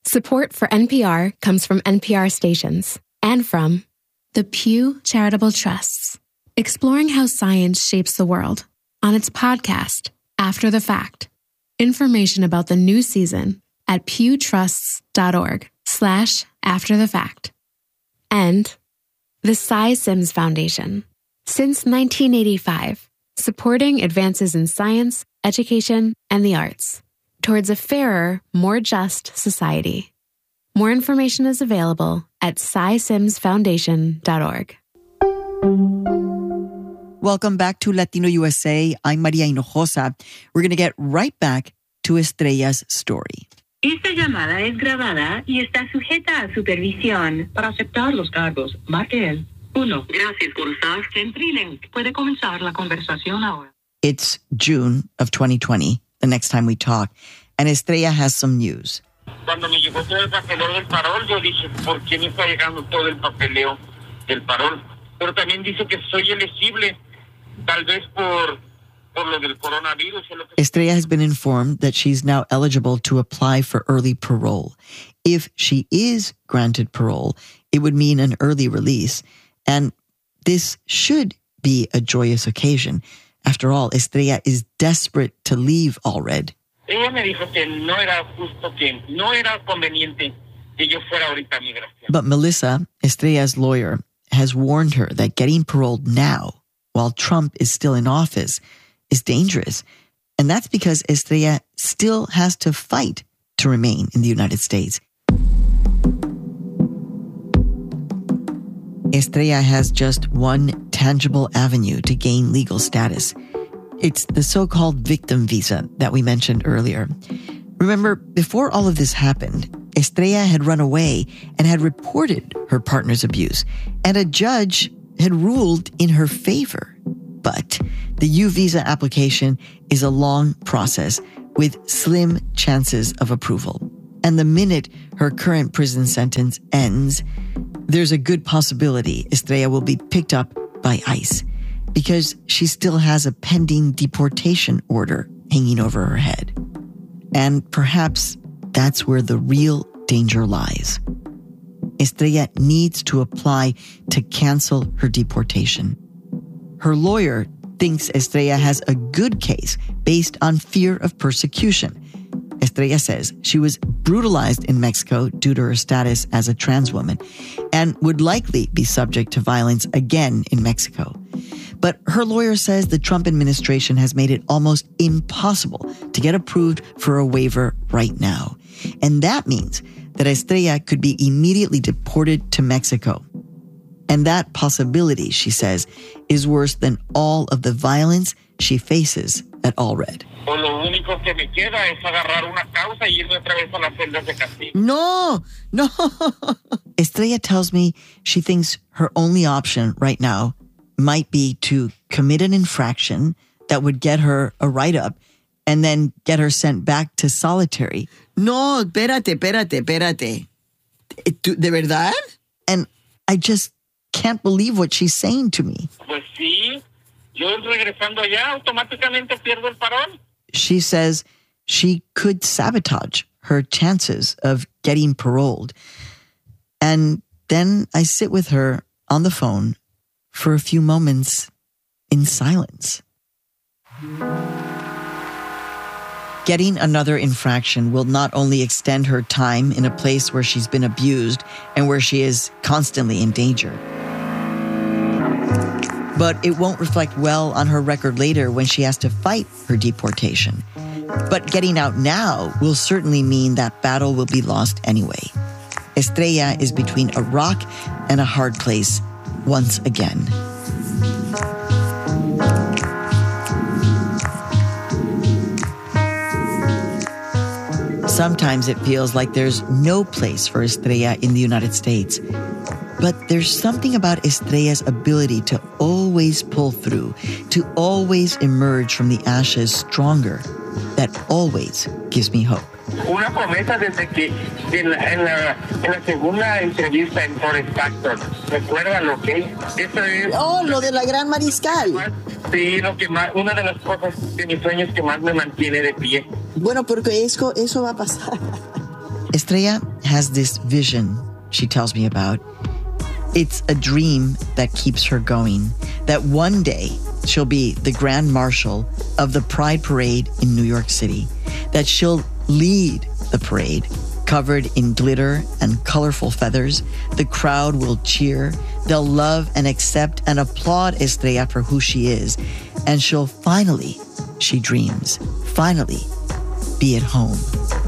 Support for NPR comes from NPR stations and from the Pew Charitable Trusts, exploring how science shapes the world on its podcast, After the Fact. Information about the new season at pewtrusts.org/afterthefact. And the Cy Sims Foundation. Since 1985, supporting advances in science, education, and the arts towards a fairer, more just society. More information is available at cysimsfoundation.org. Welcome back to Latino USA. I'm Maria Hinojosa. We're going to get right back to Estrella's story. Esta llamada es grabada y está sujeta a supervisión. Para aceptar los cargos, marque el 1. Gracias por usar CenturyLink. Puede comenzar la conversación ahora. It's June of 2020, the next time we talk, and Estrella has some news. Cuando me llegó todo el papeleo del parol, yo dije, ¿por qué me está llegando todo el papeleo del parol? Pero también dice que soy elegible, tal vez por lo del coronavirus. Estrella has been informed that she's now eligible to apply for early parole. If she is granted parole, it would mean an early release. And this should be a joyous occasion. After all, Estrella is desperate to leave Allred. Ella me dijo que no era justo, que no era conveniente que yo fuera ahorita a migración. But Melissa, Estrella's lawyer, has warned her that getting paroled now, while Trump is still in office, is dangerous. And that's because Estrella still has to fight to remain in the United States. Estrella has just one tangible avenue to gain legal status. It's the so-called victim visa that we mentioned earlier. Remember, before all of this happened, Estrella had run away and had reported her partner's abuse, and a judge had ruled in her favor. But the U visa application is a long process with slim chances of approval. And the minute her current prison sentence ends, there's a good possibility Estrella will be picked up by ICE because she still has a pending deportation order hanging over her head. And perhaps that's where the real danger lies. Estrella needs to apply to cancel her deportation. Her lawyer thinks Estrella has a good case based on fear of persecution. Estrella says she was brutalized in Mexico due to her status as a trans woman and would likely be subject to violence again in Mexico. But her lawyer says the Trump administration has made it almost impossible to get approved for a waiver right now. And that means that Estrella could be immediately deported to Mexico. And that possibility, she says, is worse than all of the violence she faces at Allred. No. Estrella tells me she thinks her only option right now might be to commit an infraction that would get her a write-up and then get her sent back to solitary. No, espérate. ¿De verdad? And I just can't believe what she's saying to me. Pues sí, yo regresando allá automáticamente pierdo el parol. She says she could sabotage her chances of getting paroled. And then I sit with her on the phone for a few moments in silence. Getting another infraction will not only extend her time in a place where she's been abused and where she is constantly in danger, but it won't reflect well on her record later when she has to fight her deportation. But getting out now will certainly mean that battle will be lost anyway. Estrella is between a rock and a hard place once again. Sometimes it feels like there's no place for Estrella in the United States. But there's something about Estrella's ability to always pull through, to always emerge from the ashes stronger, that always gives me hope. Una promesa desde que en la segunda entrevista en Forest Factor. Recuérdalo, ¿ok? Eso es... Oh, lo de la Gran Mariscal. Sí, lo que más, una de las cosas de mis sueños que más me mantiene de pie. Bueno, porque eso va a pasar. Estrella has this vision she tells me about. It's a dream that keeps her going, that one day she'll be the Grand Marshal of the Pride Parade in New York City, that she'll lead the parade covered in glitter and colorful feathers. The crowd will cheer. They'll love and accept and applaud Estrella for who she is. And she'll finally, she dreams, finally be at home.